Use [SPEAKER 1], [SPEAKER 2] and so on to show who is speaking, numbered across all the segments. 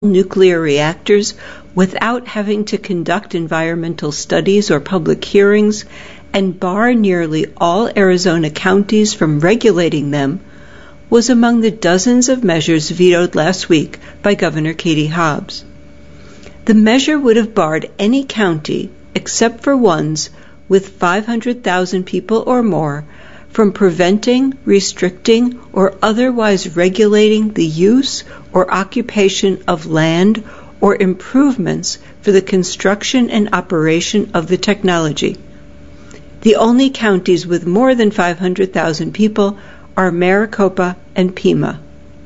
[SPEAKER 1] nuclear reactors without having to conduct environmental studies or public hearings and bar nearly all Arizona counties from regulating them was among the dozens of measures vetoed last week by Governor Katie Hobbs. The measure would have barred any county, except for ones with 500,000 people or more, from preventing, restricting, or otherwise regulating the use or occupation of land or improvements for the construction and operation of the technology. The only counties with more than 500,000 people are Maricopa and Pima.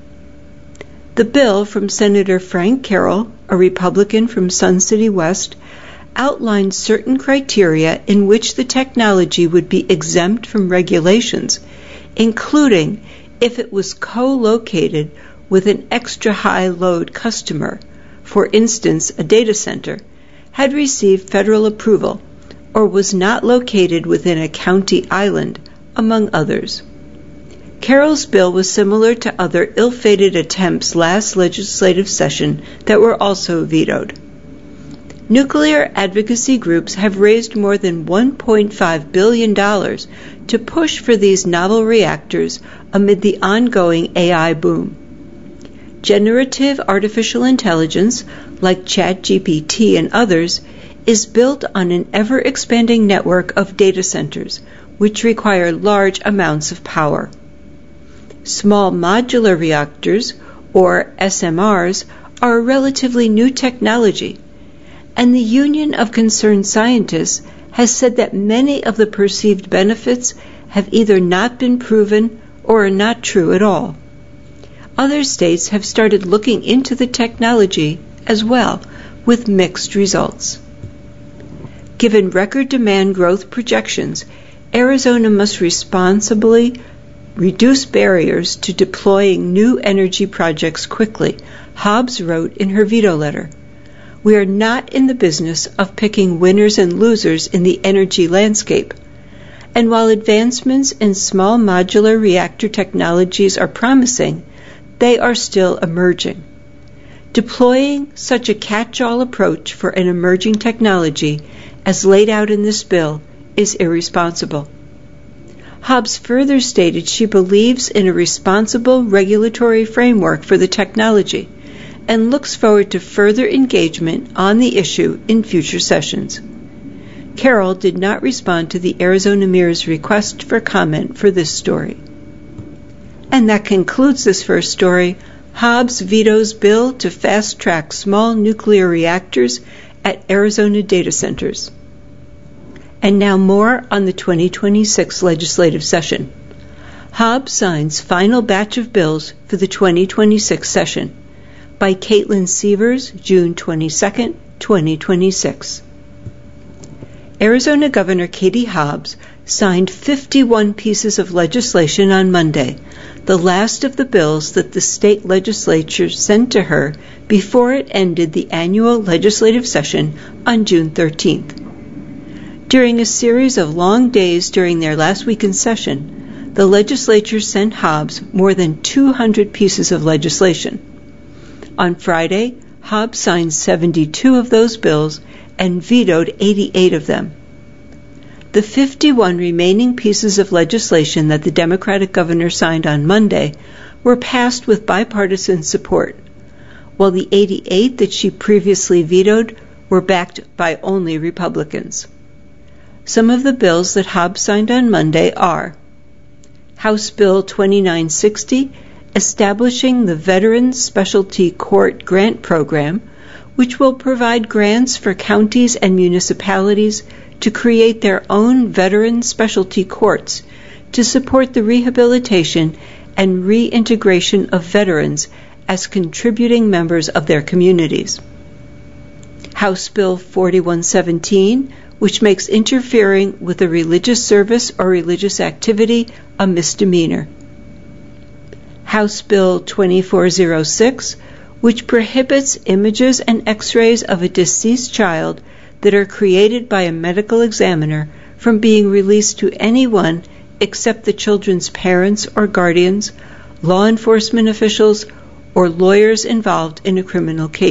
[SPEAKER 1] The bill from Senator Frank Carroll, a Republican from Sun City West, outlined certain criteria in which the technology would be exempt from regulations, including if it was co-located with an extra high load customer, for instance a data center, had received federal approval, or was not located within a county island, among others. Carroll's bill was similar to other ill-fated attempts last legislative session that were also vetoed. Nuclear advocacy groups have raised more than $1.5 billion to push for these novel reactors amid the ongoing AI boom. Generative artificial intelligence, like ChatGPT and others, is built on an ever-expanding network of data centers, which require large amounts of power. Small modular reactors, or SMRs, are a relatively new technology, and the Union of Concerned Scientists has said that many of the perceived benefits have either not been proven or are not true at all. Other states have started looking into the technology as well, with mixed results. Given record demand growth projections, Arizona must responsibly reduce barriers to deploying new energy projects quickly, Hobbs wrote in her veto letter. We are not in the business of picking winners and losers in the energy landscape. And while advancements in small modular reactor technologies are promising, they are still emerging. Deploying such a catch-all approach for an emerging technology, as laid out in this bill, is irresponsible. Hobbs further stated she believes in a responsible regulatory framework for the technology and looks forward to further engagement on the issue in future sessions. Carroll did not respond to the Arizona Mirror's request for comment for this story. And that concludes this first story. Hobbs vetoes bill to fast-track small nuclear reactors at Arizona data centers. And now more on the 2026 legislative session. Hobbs signs final batch of bills for the 2026 session. By Caitlin Sievers, June 22, 2026. Arizona Governor Katie Hobbs signed 51 pieces of legislation on Monday, the last of the bills that the state legislature sent to her before it ended the annual legislative session on June 13th. During a series of long days during their last week in session, the legislature sent Hobbs more than 200 pieces of legislation. On Friday, Hobbs signed 72 of those bills and vetoed 88 of them. The 51 remaining pieces of legislation that the Democratic governor signed on Monday were passed with bipartisan support, while the 88 that she previously vetoed were backed by only Republicans. Some of the bills that Hobbs signed on Monday are House Bill 2960, establishing the Veterans Specialty Court Grant Program, which will provide grants for counties and municipalities to create their own veteran specialty courts to support the rehabilitation and reintegration of veterans as contributing members of their communities. House Bill 4117, which makes interfering with a religious service or religious activity a misdemeanor. House Bill 2406, which prohibits images and x-rays of a deceased child that are created by a medical examiner from being released to anyone except the children's parents or guardians, law enforcement officials, or lawyers involved in a criminal case.